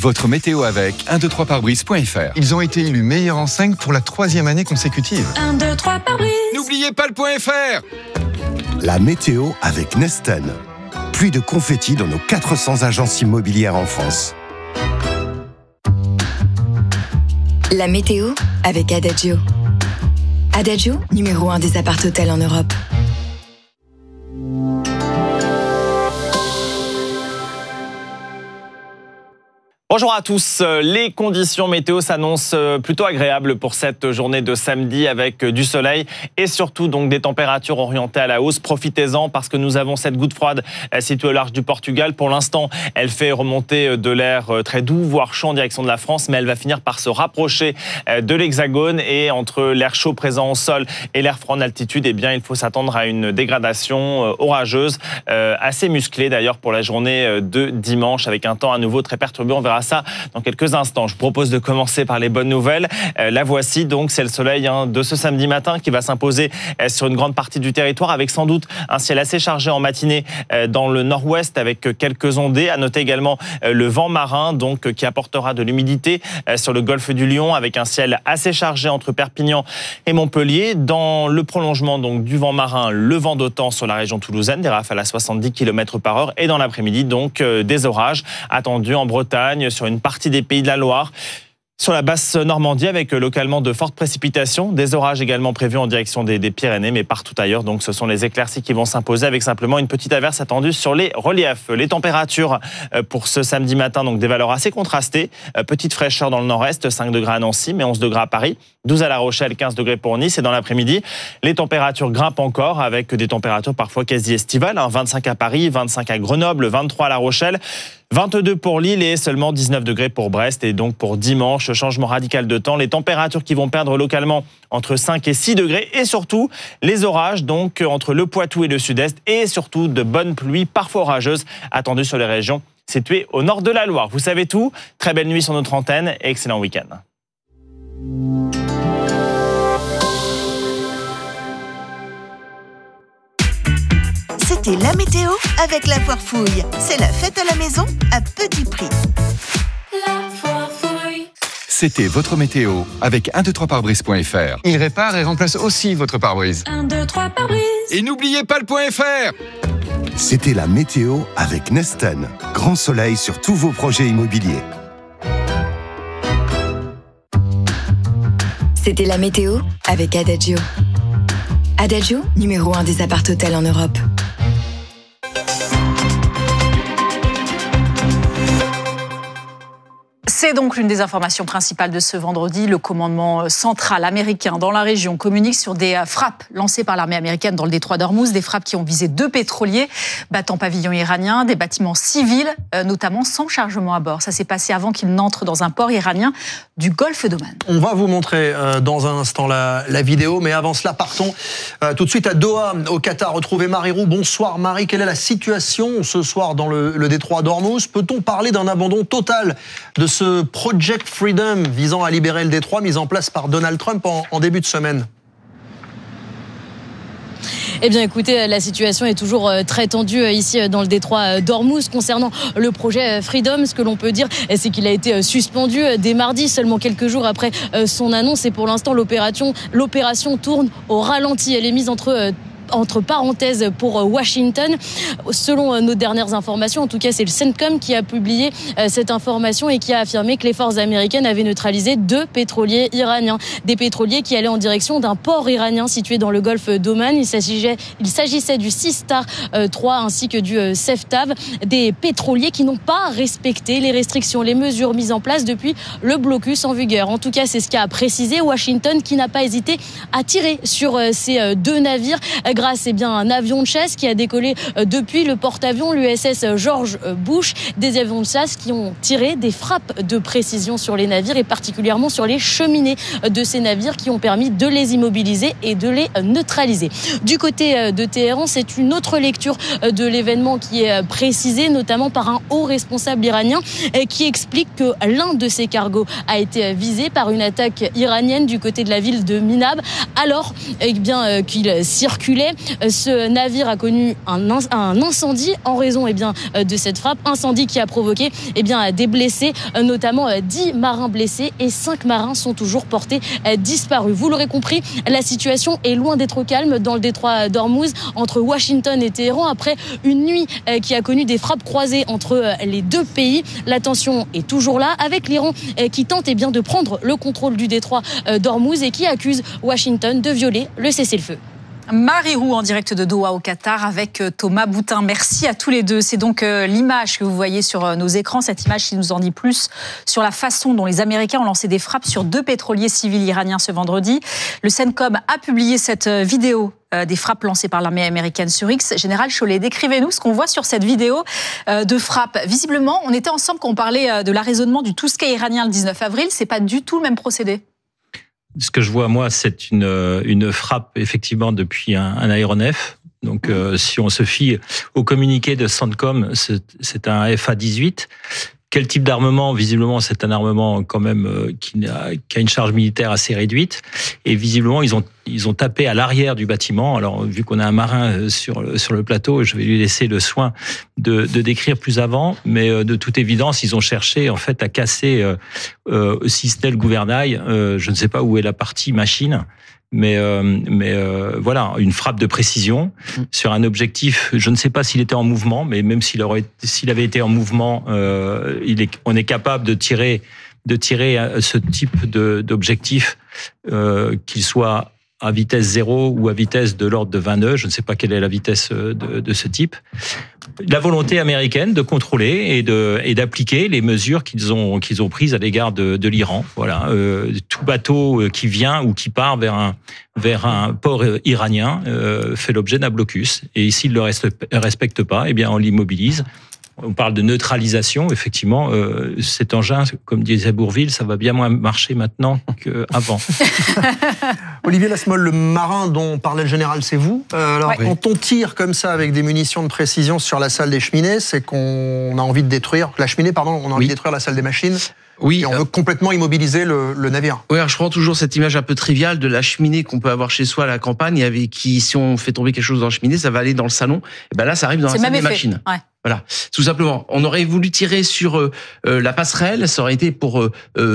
Votre météo avec 123pare-brise.fr. Ils ont été élus meilleurs en 5 pour la 3e année consécutive. 1, 2, 3 pare-brise. N'oubliez pas le .fr. La météo avec Neston. Pluie de confettis dans nos 400 agences immobilières en France. La météo avec Adagio. Adagio, numéro 1 des appart-hôtels en Europe. Bonjour à tous. Les conditions météo s'annoncent plutôt agréables pour cette journée de samedi avec du soleil et surtout donc des températures orientées à la hausse. Profitez-en parce que nous avons cette goutte froide située au large du Portugal. Pour l'instant, elle fait remonter de l'air très doux, voire chaud en direction de la France, mais elle va finir par se rapprocher de l'Hexagone et entre l'air chaud présent au sol et l'air froid en altitude, eh bien, il faut s'attendre à une dégradation orageuse assez musclée d'ailleurs pour la journée de dimanche avec un temps à nouveau très perturbé. On verra ça dans quelques instants. Je vous propose de commencer par les bonnes nouvelles. La voici donc, c'est le soleil de ce samedi matin qui va s'imposer sur une grande partie du territoire avec sans doute un ciel assez chargé en matinée dans le nord-ouest avec quelques ondées. À noter également le vent marin donc qui apportera de l'humidité sur le golfe du Lion avec un ciel assez chargé entre Perpignan et Montpellier. Dans le prolongement donc du vent marin, le vent d'OTAN sur la région toulousaine, des rafales à 70 km/h et dans l'après-midi donc des orages attendus en Bretagne, sur une partie des Pays de la Loire, sur la basse Normandie avec localement de fortes précipitations, des orages également prévus en direction des Pyrénées, mais partout ailleurs. Donc ce sont les éclaircies qui vont s'imposer avec simplement une petite averse attendue sur les reliefs. Les températures pour ce samedi matin, donc des valeurs assez contrastées. Petite fraîcheur dans le nord-est, 5 degrés à Nancy, mais 11 degrés à Paris, 12 à La Rochelle, 15 degrés pour Nice. Et dans l'après-midi, les températures grimpent encore avec des températures parfois quasi estivales. 25 à Paris, 25 à Grenoble, 23 à La Rochelle, 22 pour Lille et seulement 19 degrés pour Brest. Et donc pour dimanche, changement radical de temps, les températures qui vont perdre localement entre 5 et 6 degrés et surtout les orages donc entre le Poitou et le sud-est et surtout de bonnes pluies parfois orageuses attendues sur les régions situées au nord de la Loire. Vous savez tout, très belle nuit sur notre antenne et excellent week-end. C'était la météo avec la Foire Fouille. C'est la fête à la maison à petit prix. La Foire Fouille. C'était votre météo avec 123pare-brise.fr. Ils réparent et remplacent aussi votre pare-brise. 1, 2, 3 pare-brise. Et n'oubliez pas le .fr. C'était la météo avec Neston. Grand soleil sur tous vos projets immobiliers. C'était la météo avec Adagio. Adagio, numéro 1 des appart-hôtels en Europe. C'est donc l'une des informations principales de ce vendredi. Le commandement central américain dans la région communique sur des frappes lancées par l'armée américaine dans le détroit d'Ormuz, des frappes qui ont visé 2 pétroliers battant pavillon iranien, des bâtiments civils, notamment sans chargement à bord. Ça s'est passé avant qu'ils n'entrent dans un port iranien du golfe d'Oman. On va vous montrer dans un instant la vidéo, mais avant cela, partons tout de suite à Doha, au Qatar. Retrouver Marie Roux. Bonsoir Marie, quelle est la situation ce soir dans le détroit d'Ormuz? Peut-on parler d'un abandon total de ce Project Freedom visant à libérer le détroit mis en place par Donald Trump en début de semaine? Eh bien écoutez, la situation est toujours très tendue ici dans le détroit d'Ormuz. Concernant le projet Freedom, ce que l'on peut dire, c'est qu'il a été suspendu dès mardi, seulement quelques jours après son annonce. Et pour l'instant, l'opération tourne au ralenti. Elle est mise entre parenthèses pour Washington. Selon nos dernières informations, en tout cas c'est le CENTCOM qui a publié cette information et qui a affirmé que les forces américaines avaient neutralisé 2 pétroliers iraniens. Des pétroliers qui allaient en direction d'un port iranien situé dans le golfe d'Oman. Il s'agissait du Sistar 3 ainsi que du Seftav. Des pétroliers qui n'ont pas respecté les restrictions, les mesures mises en place depuis le blocus en vigueur. En tout cas, c'est ce qu'a précisé Washington, qui n'a pas hésité à tirer sur ces 2 navires grâce à un avion de chasse qui a décollé depuis le porte-avions, l'USS George Bush. Des avions de chasse qui ont tiré des frappes de précision sur les navires et particulièrement sur les cheminées de ces navires qui ont permis de les immobiliser et de les neutraliser. Du côté de Téhéran, c'est une autre lecture de l'événement qui est précisée, notamment par un haut responsable iranien qui explique que l'un de ces cargos a été visé par une attaque iranienne du côté de la ville de Minab alors qu'il circulait anglais. Ce navire a connu un incendie en raison de cette frappe. Incendie qui a provoqué des blessés, notamment 10 marins blessés et 5 marins sont toujours portés disparus. Vous l'aurez compris, la situation est loin d'être calme dans le détroit d'Ormuz entre Washington et Téhéran après une nuit qui a connu des frappes croisées entre les deux pays. La tension est toujours là avec l'Iran qui tente de prendre le contrôle du détroit d'Ormuz et qui accuse Washington de violer le cessez-le-feu. Marie Roux en direct de Doha au Qatar avec Thomas Boutin. Merci à tous les deux. C'est donc l'image que vous voyez sur nos écrans, cette image qui nous en dit plus sur la façon dont les Américains ont lancé des frappes sur 2 pétroliers civils iraniens ce vendredi. Le CENTCOM a publié cette vidéo des frappes lancées par l'armée américaine sur X. Général Chollet, décrivez-nous ce qu'on voit sur cette vidéo de frappe. Visiblement, on était ensemble quand on parlait de l'arraisonnement du Touskay iranien le 19 avril. C'est pas du tout le même procédé. Ce que je vois, moi, c'est une frappe, effectivement, depuis un aéronef. Donc, si on se fie au communiqué de CENTCOM, c'est un FA-18. Quel type d'armement? Visiblement, c'est un armement quand même qui a une charge militaire assez réduite. Et visiblement, ils ont tapé à l'arrière du bâtiment. Alors, vu qu'on a un marin sur le plateau, je vais lui laisser le soin de décrire plus avant. Mais de toute évidence, ils ont cherché en fait à casser, si c'était le gouvernail, je ne sais pas où est la partie machine. Mais voilà, une frappe de précision sur un objectif. Je ne sais pas s'il était en mouvement, mais même s'il avait été en mouvement, on est capable de tirer ce type d'objectif, qu'il soit à vitesse 0 ou à vitesse de l'ordre de 20 nœuds. Je ne sais pas quelle est la vitesse de ce type. La volonté américaine de contrôler et d'appliquer les mesures qu'ils ont prises à l'égard de l'Iran. Voilà, tout bateau qui vient ou qui part vers un port iranien fait l'objet d'un blocus. Et s'il ne le respecte pas, on l'immobilise. On parle de neutralisation, effectivement. Cet engin, comme disait Bourvil, ça va bien moins marcher maintenant qu'avant. Olivier Lasmole, le marin dont parlait le général, c'est vous. Quand on tire comme ça avec des munitions de précision sur la salle des cheminées, c'est qu'on a envie de détruire envie de détruire la salle des machines. Oui, et on veut complètement immobiliser le navire. Oui, alors je prends toujours cette image un peu triviale de la cheminée qu'on peut avoir chez soi à la campagne, avec qui, si on fait tomber quelque chose dans la cheminée, ça va aller dans le salon. Et là, ça arrive dans la salle des machines. Ouais. Voilà, tout simplement. On aurait voulu tirer sur la passerelle, ça aurait été pour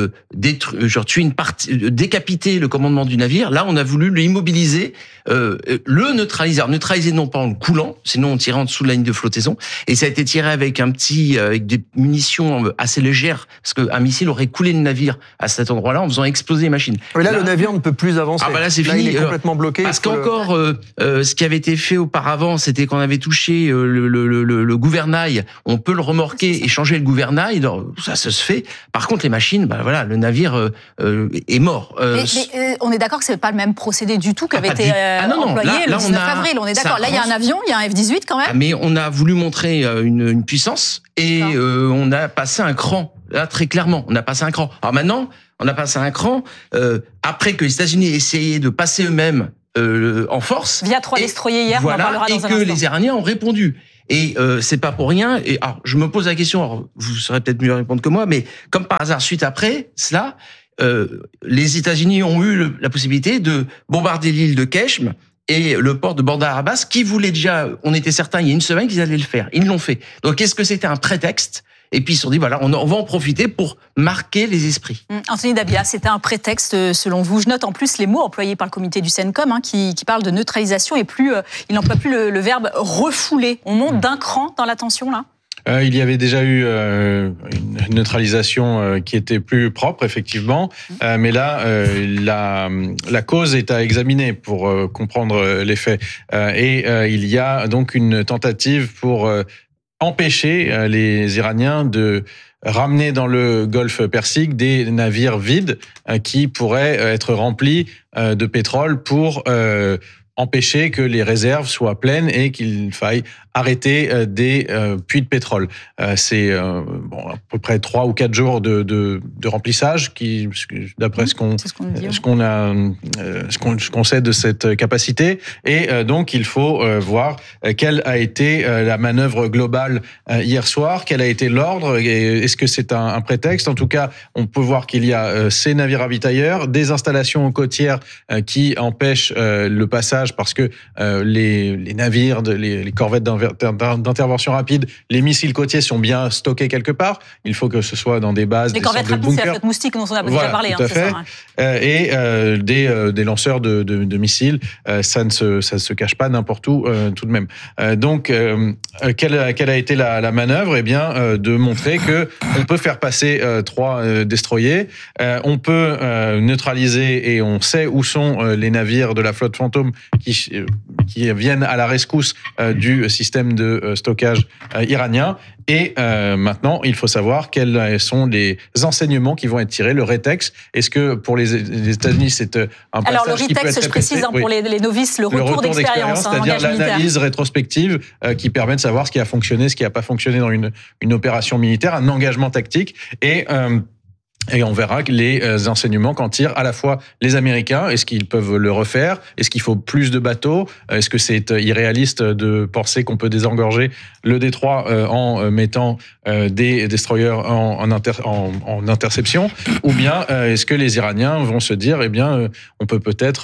tuer une partie, décapiter le commandement du navire. Là, on a voulu l'immobiliser, le neutraliser. Alors, neutraliser non pas en le coulant, sinon on tirait en dessous de la ligne de flottaison. Et ça a été tiré avec avec des munitions assez légères, parce qu'un missile aurait coulé le navire à cet endroit-là en faisant exploser les machines. Mais là, le navire ne peut plus avancer. Ah là, c'est fini. Il est complètement bloqué. Parce qu'encore, ce qui avait été fait auparavant, c'était qu'on avait touché le gouvernail. On peut le remorquer et changer le gouvernail, ça se fait. Par contre, les machines, le navire est mort. Mais on est d'accord que c'est pas le même procédé du tout qu'avait été employé le 19 avril. On est d'accord. Là, il y a un avion, il y a un F-18 quand même. Mais on a voulu montrer une puissance et on a passé un cran. Là, très clairement, on a passé un cran. Alors maintenant, on a passé un cran après que les États-Unis aient essayé de passer eux-mêmes en force. Via 3 destroyers hier, on en parlera dans un instant. Et que les Iraniens ont répondu. Et c'est pas pour rien. Et alors, je me pose la question. Alors, vous saurez peut-être mieux répondre que moi, mais comme par hasard, suite après cela, les États-Unis ont eu la possibilité de bombarder l'île de Keshm et le port de Bandar Abbas, qui voulait déjà. On était certains il y a une semaine qu'ils allaient le faire. Ils l'ont fait. Donc, est-ce que c'était un prétexte? Et puis ils se sont dit, voilà, on va en profiter pour marquer les esprits. Anthony Dabia, c'était un prétexte selon vous. Je note en plus les mots employés par le comité du CENTCOM qui parle de neutralisation et il n'emploie plus le verbe refouler. On monte d'un cran dans la tension là? Il y avait déjà eu une neutralisation qui était plus propre, effectivement. Mais là, la cause est à examiner pour comprendre les faits. Et il y a donc une tentative pour empêcher les Iraniens de ramener dans le golfe Persique des navires vides qui pourraient être remplis de pétrole pour empêcher que les réserves soient pleines et qu'il faille arrêter des puits de pétrole. à peu près 3 ou 4 jours de remplissage, qui, d'après ce qu'on sait de cette capacité. Et donc, il faut voir quelle a été la manœuvre globale hier soir, quel a été l'ordre, et est-ce que c'est un prétexte? En tout cas, on peut voir qu'il y a ces navires ravitailleurs, des installations côtières qui empêchent le passage parce que les navires, les corvettes d'intervention rapide, les missiles côtiers sont bien stockés quelque part. Il faut que ce soit dans des bases, les corvettes rapides, c'est la flotte moustique dont on a déjà parlé. Tout à fait. Et des lanceurs de missiles, ça ne se cache pas n'importe où tout de même. Donc, quelle a été la manœuvre? Eh bien, de montrer que on peut faire passer 3 destroyers, on peut neutraliser, et on sait où sont les navires de la flotte fantôme qui viennent à la rescousse du système de stockage iranien. Et maintenant, il faut savoir quels sont les enseignements qui vont être tirés, le rétex. Est-ce que pour les États-Unis, c'est un passage Alors le rétex, je précise pour les novices, le retour d'expérience, c'est-à-dire l'analyse rétrospective qui permet de savoir ce qui a fonctionné, ce qui n'a pas fonctionné dans une opération militaire, un engagement tactique. Et on verra les enseignements qu'en tirent à la fois les Américains. Est-ce qu'ils peuvent le refaire? Est-ce qu'il faut plus de bateaux? Est-ce que c'est irréaliste de penser qu'on peut désengorger le détroit en mettant des destroyers en interception? Ou bien est-ce que les Iraniens vont se dire, eh bien, on peut peut-être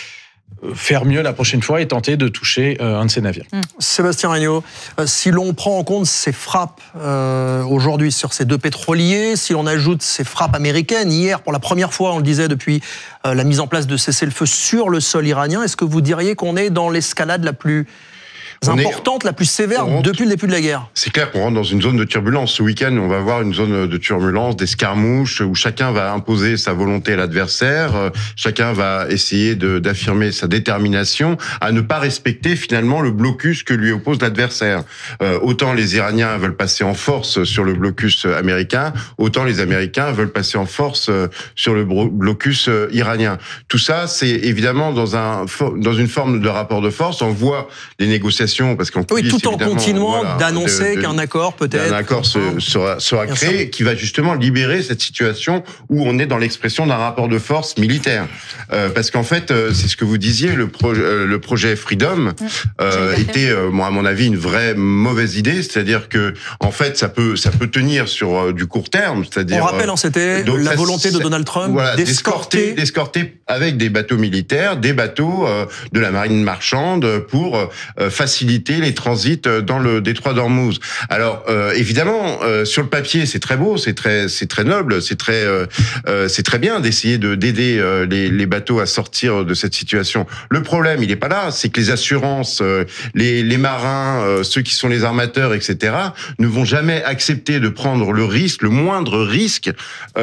faire mieux la prochaine fois et tenter de toucher un de ces navires. Sébastien Regnault, si l'on prend en compte ces frappes aujourd'hui sur ces 2 pétroliers, si l'on ajoute ces frappes américaines, hier pour la première fois, on le disait, depuis la mise en place de cessez-le-feu sur le sol iranien, est-ce que vous diriez qu'on est dans l'escalade la plus importante, la plus sévère depuis le début de la guerre? C'est clair qu'on rentre dans une zone de turbulence. Ce week-end, on va avoir une zone de turbulence, d'escarmouches, où chacun va imposer sa volonté à l'adversaire, chacun va essayer d'affirmer sa détermination à ne pas respecter finalement le blocus que lui oppose l'adversaire. Autant les Iraniens veulent passer en force sur le blocus américain, autant les Américains veulent passer en force sur le blocus iranien. Tout ça, c'est évidemment dans une forme de rapport de force. On voit les négociations, parce qu'en coulisses, tout en continuant d'annoncer qu'un accord peut-être... Un accord sera créé, qui va justement libérer cette situation où on est dans l'expression d'un rapport de force militaire. Parce qu'en fait, c'est ce que vous disiez, le projet Freedom était, à mon avis, une vraie mauvaise idée. C'est-à-dire que, en fait, ça peut tenir sur du court terme. C'est-à-dire, on rappelle, c'était la volonté de Donald Trump d'escorter avec des bateaux militaires, des bateaux de la marine marchande pour faciliter les transits dans le détroit d'Ormuz. Alors évidemment, sur le papier, c'est très beau, c'est très noble, c'est très bien d'essayer d'aider les bateaux à sortir de cette situation. Le problème, il est pas là, c'est que les assurances, les marins, ceux qui sont les armateurs, etc., ne vont jamais accepter de prendre le risque, le moindre risque,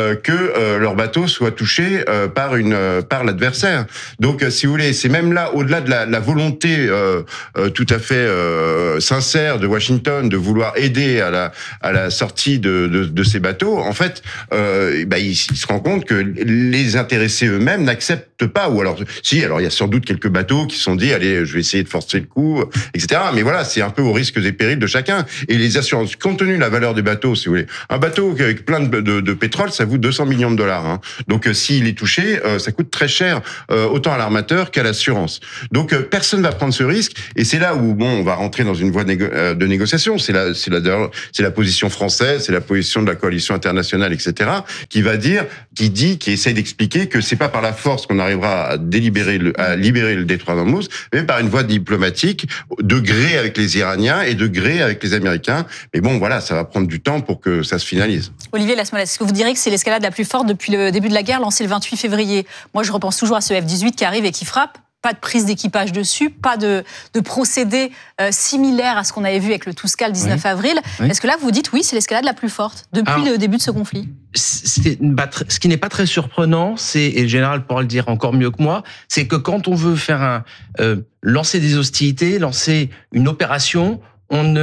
que leur bateau soit touché par l'adversaire. Donc, si vous voulez, c'est même là, au-delà de la volonté tout à fait sincère de Washington de vouloir aider à la sortie de ces bateaux, en fait, il se rend compte que les intéressés eux-mêmes n'acceptent pas, ou alors il y a sans doute quelques bateaux qui se sont dit, allez, je vais essayer de forcer le coup, etc. Mais voilà, c'est un peu aux risques et périls de chacun. Et les assurances, compte tenu de la valeur des bateaux, si vous voulez, un bateau avec plein de pétrole, ça vaut 200 millions de dollars. Hein. Donc, s'il est touché, ça coûte très cher, autant à l'armateur qu'à l'assurance. Donc, personne va prendre ce risque, et c'est là où, on va rentrer dans une voie de négociation. C'est la position française, c'est la position de la coalition internationale, etc., qui essaye d'expliquer que c'est pas par la force qu'on arrivera à libérer le détroit d'Ormuz, mais par une voie diplomatique, de gré avec les Iraniens et de gré avec les Américains. Mais bon, voilà, ça va prendre du temps pour que ça se finalise. Olivier Lasmolas, est-ce que vous diriez que c'est l'escalade la plus forte depuis le début de la guerre, lancée le 28 février? Moi, je repense toujours à ce F-18 qui arrive et qui frappe. Pas de prise d'équipage dessus, pas de procédé similaire à ce qu'on avait vu avec le Tousca le 19 avril. Oui. Est-ce que là, vous dites, oui, c'est l'escalade la plus forte depuis le début de ce conflit? Ce qui n'est pas très surprenant, et le général pourra le dire encore mieux que moi, c'est que quand on veut faire lancer des hostilités, lancer une opération, on ne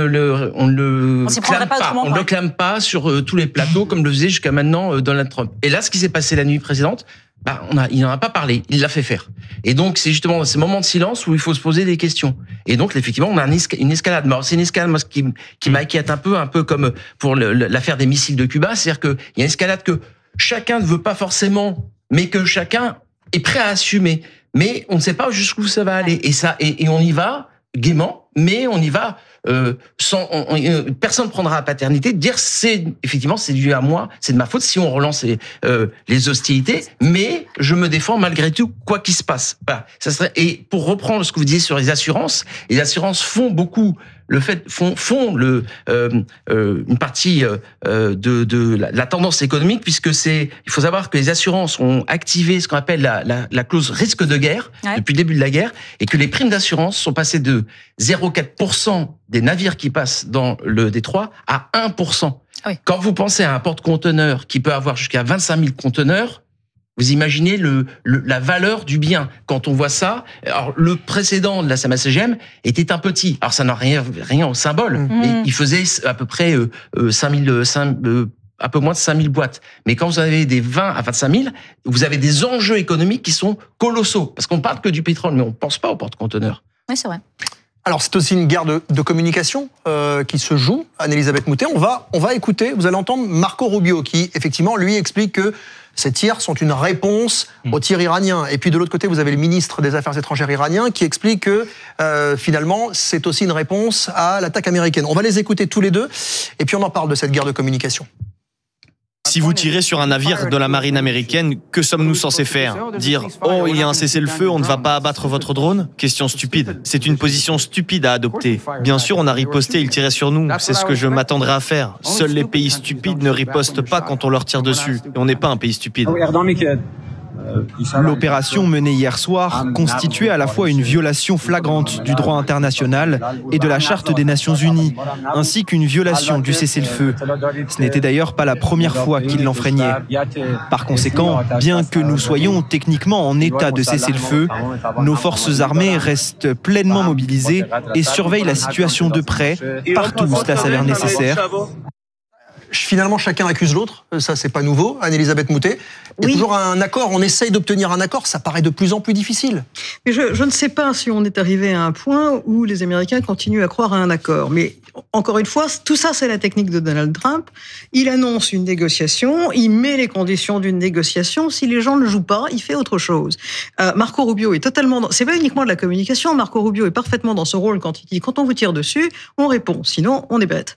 le clame pas sur tous les plateaux comme le faisait jusqu'à maintenant Donald Trump. Et là, ce qui s'est passé la nuit précédente, il n'en a pas parlé, il l'a fait faire. Et donc, c'est justement dans ces moments de silence où il faut se poser des questions. Et donc, effectivement, on a une escalade. Mais c'est une escalade, moi, qui m'inquiète un peu comme pour l'affaire des missiles de Cuba. C'est-à-dire qu'il y a une escalade que chacun ne veut pas forcément, mais que chacun est prêt à assumer. Mais on ne sait pas jusqu'où ça va aller. Et on y va gaiement, mais on y va personne ne prendra la paternité de dire c'est dû à moi, c'est de ma faute si on relance les hostilités, mais je me défends malgré tout quoi qu'il se passe. Voilà. Et pour reprendre ce que vous disiez sur les assurances font beaucoup une partie de la tendance économique, puisque il faut savoir que les assurances ont activé ce qu'on appelle la clause risque de guerre depuis le début de la guerre, et que les primes d'assurance sont passées de 0,4% des navires qui passent dans le détroit à 1%. Oui. Quand vous pensez à un porte-conteneur qui peut avoir jusqu'à 25 000 conteneurs, vous imaginez la valeur du bien. Quand on voit ça, alors le précédent de la SAMA-CGM était un petit. Alors ça n'a rien au symbole, mais il faisait à peu près un peu moins de 5 000 boîtes. Mais quand vous avez des 20 à 25 000, vous avez des enjeux économiques qui sont colossaux. Parce qu'on parle que du pétrole, mais on ne pense pas au porte-conteneurs. Oui, c'est vrai. Alors, c'est aussi une guerre de communication qui se joue, Anne-Elisabeth Moutet. On va écouter, vous allez entendre Marco Rubio qui, effectivement, lui explique que ces tirs sont une réponse aux tirs iraniens. Et puis, de l'autre côté, vous avez le ministre des Affaires étrangères iranien qui explique que, finalement, c'est aussi une réponse à l'attaque américaine. On va les écouter tous les deux, et puis on en parle de cette guerre de communication. Si vous tirez sur un navire de la marine américaine, que sommes-nous censés faire ? Dire « Oh, il y a un cessez-le-feu, on ne va pas abattre votre drone ?» Question stupide. C'est une position stupide à adopter. Bien sûr, on a riposté, ils tiraient sur nous. C'est ce que je m'attendrais à faire. Seuls les pays stupides ne ripostent pas quand on leur tire dessus. Et on n'est pas un pays stupide. L'opération menée hier soir constituait à la fois une violation flagrante du droit international et de la Charte des Nations Unies, ainsi qu'une violation du cessez-le-feu. Ce n'était d'ailleurs pas la première fois qu'il l'enfreignait. Par conséquent, bien que nous soyons techniquement en état de cessez-le-feu, nos forces armées restent pleinement mobilisées et surveillent la situation de près, partout où cela s'avère nécessaire. Finalement, chacun accuse l'autre, ça c'est pas nouveau. Anne-Elisabeth Moutet, il y a toujours un accord, on essaye d'obtenir un accord, ça paraît de plus en plus difficile. Mais je ne sais pas si on est arrivé à un point où les Américains continuent à croire à un accord. Mais encore une fois, tout ça c'est la technique de Donald Trump. Il annonce une négociation, il met les conditions d'une négociation. Si les gens ne jouent pas, il fait autre chose. Marco Rubio est totalement... C'est pas uniquement de la communication, Marco Rubio est parfaitement dans ce rôle quand il dit quand on vous tire dessus, on répond, sinon on est bête.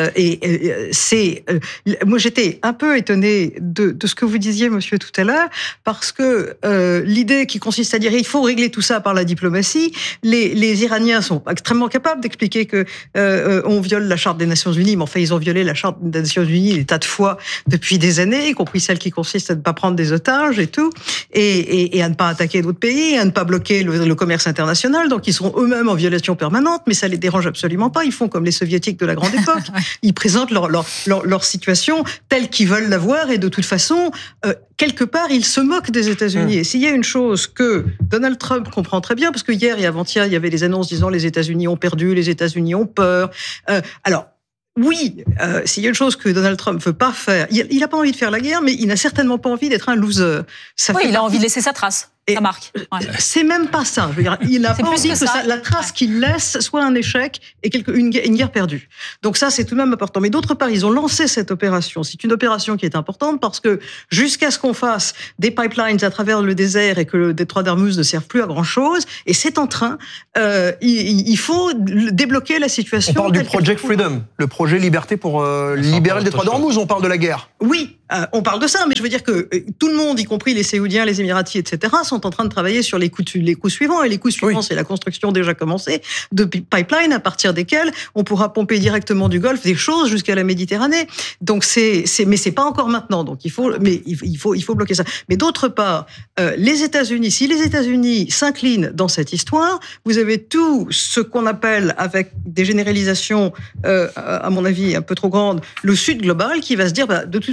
Moi, j'étais un peu étonnée de ce que vous disiez, monsieur, tout à l'heure, parce que l'idée qui consiste à dire il faut régler tout ça par la diplomatie, les Iraniens sont extrêmement capables d'expliquer que on viole la Charte des Nations Unies, mais enfin, ils ont violé la Charte des Nations Unies des tas de fois depuis des années, y compris celle qui consiste à ne pas prendre des otages et tout, et à ne pas attaquer d'autres pays, à ne pas bloquer le commerce international. Donc, ils sont eux-mêmes en violation permanente, mais ça les dérange absolument pas. Ils font comme les soviétiques de la grande époque. Ils présentent leur situation telle qu'ils veulent la voir, et de toute façon, quelque part, ils se moquent des États-Unis. Et s'il y a une chose que Donald Trump comprend très bien, parce que hier et avant-hier, il y avait des annonces disant les États-Unis ont perdu, les États-Unis ont peur. Alors, oui, s'il y a une chose que Donald Trump veut pas faire, il n'a pas envie de faire la guerre, mais il n'a certainement pas envie d'être un loser. Il a envie de laisser sa trace. Ça marque. Ouais. C'est même pas ça. Je veux dire, il n'a pas envie que la trace qu'il laisse soit un échec et une guerre perdue. Donc ça, c'est tout de même important. Mais d'autre part, ils ont lancé cette opération. C'est une opération qui est importante parce que jusqu'à ce qu'on fasse des pipelines à travers le désert et que le détroit d'Ormuz ne serve plus à grand-chose, et c'est en train, il faut débloquer la situation. On parle du Project Freedom, le projet Liberté pour libérer le détroit d'Ormuz. On parle de la guerre. Oui, on parle de ça, mais je veux dire que tout le monde, y compris les Saoudiens, les Émiratis, etc., sont en train de travailler sur les coups suivants. Et les coups suivants, c'est la construction déjà commencée de pipelines à partir desquels on pourra pomper directement du Golfe des choses jusqu'à la Méditerranée. Donc mais c'est pas encore maintenant. Donc il faut bloquer ça. Mais d'autre part, les États-Unis, si les États-Unis s'inclinent dans cette histoire, vous avez tout ce qu'on appelle, avec des généralisations, à mon avis un peu trop grandes, le Sud global qui va se dire, de toute façon,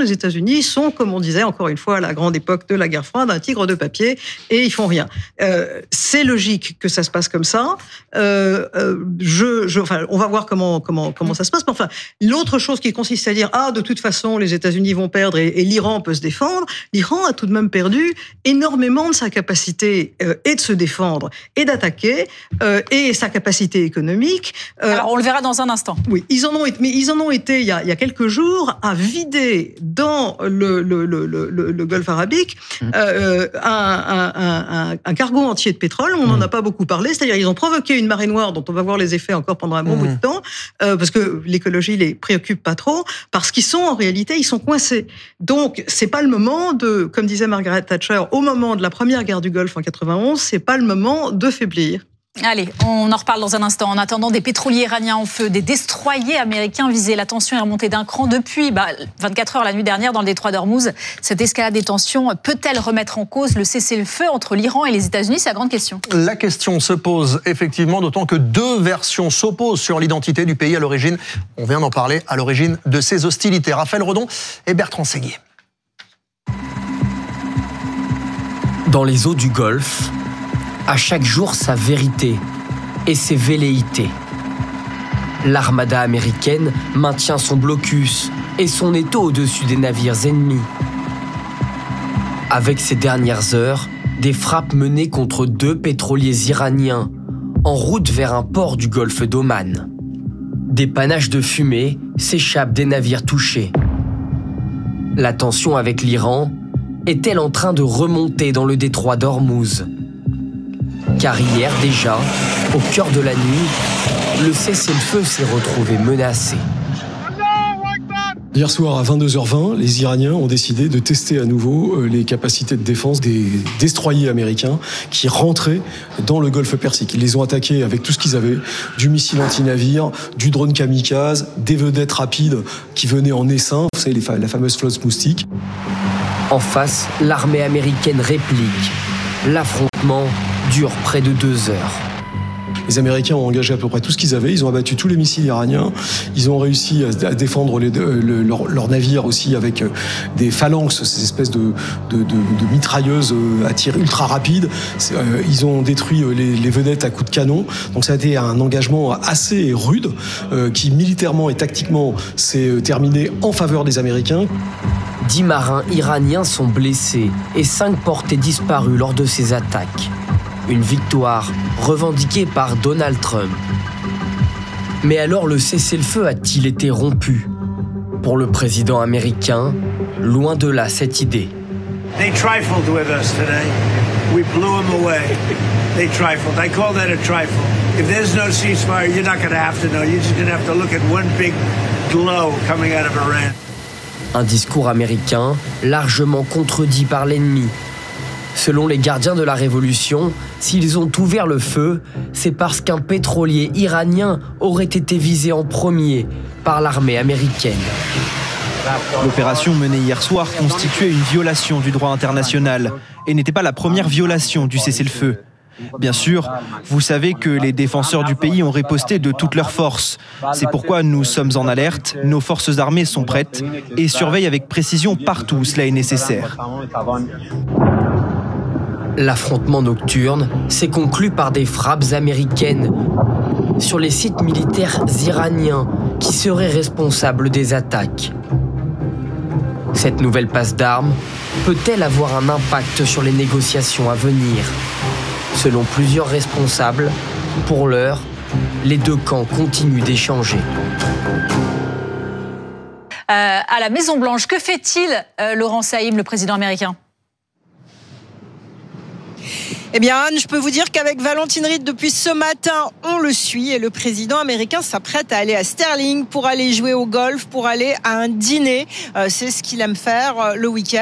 les États-Unis sont, comme on disait encore une fois à la grande époque de la guerre froide, un tigre de papier et ils font rien. C'est logique que ça se passe comme ça. Enfin, on va voir comment ça se passe. Mais enfin, l'autre chose qui consiste à dire de toute façon les États-Unis vont perdre et l'Iran peut se défendre. L'Iran a tout de même perdu énormément de sa capacité et de se défendre et d'attaquer et sa capacité économique. Alors on le verra dans un instant. Oui, ils en ont été il y a quelques jours à vider dans le Golfe arabique un cargo entier de pétrole. On n'en a pas beaucoup parlé. C'est-à-dire ils ont provoqué une marée noire dont on va voir les effets encore pendant un bon bout de temps parce que l'écologie les préoccupe pas trop parce qu'ils sont en réalité ils sont coincés. Donc c'est pas le moment de, comme disait Margaret Thatcher au moment de la première guerre du Golfe en 91, c'est pas le moment de faiblir. Allez, on en reparle dans un instant. En attendant, des pétroliers iraniens en feu, des destroyers américains visés. La tension est remontée d'un cran depuis 24 heures la nuit dernière dans le détroit d'Ormuz. Cette escalade des tensions peut-elle remettre en cause le cessez-le-feu entre l'Iran et les États-Unis? C'est la grande question. La question se pose effectivement, d'autant que deux versions s'opposent sur l'identité du pays à l'origine. On vient d'en parler, à l'origine de ces hostilités. Raphaël Redon et Bertrand Séguier. Dans les eaux du Golfe, à chaque jour sa vérité et ses velléités. L'armada américaine maintient son blocus et son étau au-dessus des navires ennemis. Avec ces dernières heures, des frappes menées contre 2 pétroliers iraniens en route vers un port du golfe d'Oman. Des panaches de fumée s'échappent des navires touchés. La tension avec l'Iran est-elle en train de remonter dans le détroit d'Ormuz ? Car hier déjà, au cœur de la nuit, le cessez-le-feu s'est retrouvé menacé. Hier soir à 22h20, les Iraniens ont décidé de tester à nouveau les capacités de défense des destroyers américains qui rentraient dans le golfe Persique. Ils les ont attaqués avec tout ce qu'ils avaient, du missile anti-navire, du drone kamikaze, des vedettes rapides qui venaient en essaim, vous savez, la fameuse flotte moustique. En face, l'armée américaine réplique. L'affrontement dure près de 2 heures. Les Américains ont engagé à peu près tout ce qu'ils avaient. Ils ont abattu tous les missiles iraniens. Ils ont réussi à défendre leurs navires aussi avec des phalanx, ces espèces de mitrailleuses à tir ultra rapide. Ils ont détruit les vedettes à coups de canon. Donc ça a été un engagement assez rude qui militairement et tactiquement s'est terminé en faveur des Américains. 10 marins iraniens sont blessés et 5 portés disparus lors de ces attaques. Une victoire revendiquée par Donald Trump. Mais alors le cessez-le-feu a-t-il été rompu? Pour le président américain, loin de là cette idée. They trifled with us today. We blew them away. They trifled. I call that a trifle. If there's no ceasefire, you're not going to have to know. You're just going to have to look at one big glow coming out of Iran. Un discours américain largement contredit par l'ennemi. Selon les gardiens de la Révolution, s'ils ont ouvert le feu, c'est parce qu'un pétrolier iranien aurait été visé en premier par l'armée américaine. L'opération menée hier soir constituait une violation du droit international et n'était pas la première violation du cessez-le-feu. Bien sûr, vous savez que les défenseurs du pays ont riposté de toutes leurs forces. C'est pourquoi nous sommes en alerte, nos forces armées sont prêtes et surveillent avec précision partout où cela est nécessaire. L'affrontement nocturne s'est conclu par des frappes américaines sur les sites militaires iraniens qui seraient responsables des attaques. Cette nouvelle passe d'armes peut-elle avoir un impact sur les négociations à venir ? Selon plusieurs responsables, pour l'heure, les 2 camps continuent d'échanger. À la Maison-Blanche, que fait-il, Laurent Saïm, le président américain ? Eh bien, Anne, je peux vous dire qu'avec Valentine Reed, depuis ce matin, on le suit et le président américain s'apprête à aller à Sterling pour aller jouer au golf, pour aller à un dîner. C'est ce qu'il aime faire le week-end.